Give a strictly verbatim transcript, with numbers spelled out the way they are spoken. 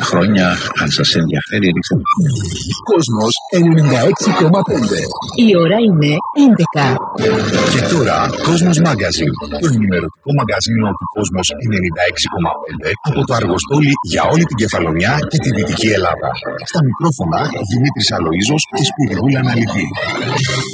χρόνια, αν σας ενδιαφέρει, ρίξτε. Κόσμος ενενήντα έξι κόμμα πέντε. Η ώρα είναι έντεκα. Και τώρα, Κόσμος Magazine, το ενημερωτικό μαγκαζίνο του Κόσμος ενενήντα έξι κόμμα πέντε από το Αργοστόλι για όλη την Κεφαλονιά και τη Δυτική Ελλάδα. Στα μικρόφωνα, Δημήτρης Αλοΐζος και Σπυριδούλα Αναλυτή.